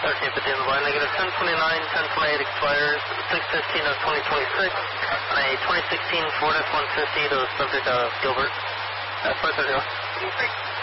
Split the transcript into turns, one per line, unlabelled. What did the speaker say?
1350 in the line, negative 1029, 1028 expires 615 of 2026, on a 2016 Ford F-150 to the subject of Gilbert. That's 530.